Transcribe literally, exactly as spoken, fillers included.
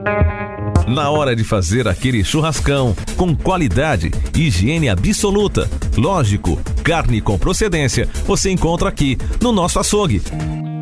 Na hora de fazer aquele churrascão, com qualidade e higiene absoluta, lógico, carne com procedência, você encontra aqui no nosso açougue.